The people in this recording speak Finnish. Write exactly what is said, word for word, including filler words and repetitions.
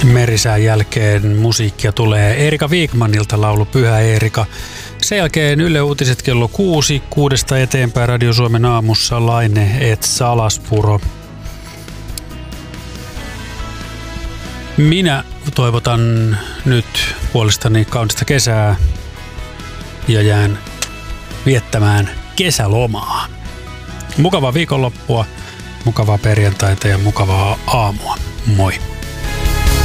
Merisään jälkeen musiikkia tulee Erika Wigmanilta laulu Pyhä Erika. Sen jälkeen Yle Uutiset kello kuusi, kuudesta eteenpäin Radio Suomen aamussa Laine et Salaspuro. Minä toivotan nyt puolestani kaunista kesää ja jään viettämään kesälomaa. Mukavaa viikonloppua, mukavaa perjantaita ja mukavaa aamua. Moi!